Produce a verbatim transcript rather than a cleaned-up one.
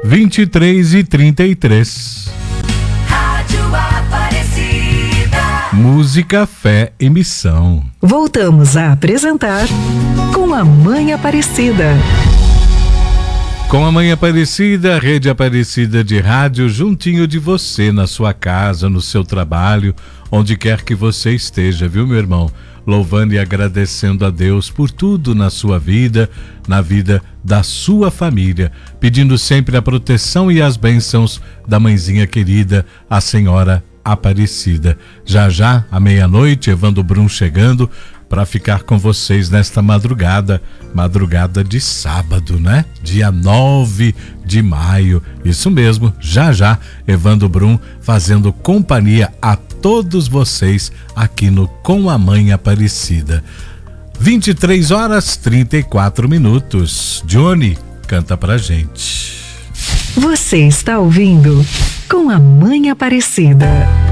vinte e três e trinta e três. Rádio Aparecida. Música, fé e missão. Voltamos a apresentar Com a Mãe Aparecida. Com a Mãe Aparecida, Rede Aparecida de Rádio, juntinho de você, na sua casa, no seu trabalho, onde quer que você esteja, viu, meu irmão? Louvando e agradecendo a Deus por tudo na sua vida, na vida da sua família, pedindo sempre a proteção e as bênçãos da mãezinha querida, a Senhora Aparecida. Já já, à meia-noite, Evandro Brum chegando para ficar com vocês nesta madrugada, madrugada de sábado, né? Dia nove de maio, isso mesmo, já já, Evandro Brum fazendo companhia a todos vocês aqui no Com a Mãe Aparecida. vinte e três horas, trinta e quatro minutos. Johnny, canta pra gente. Você está ouvindo Com a Mãe Aparecida.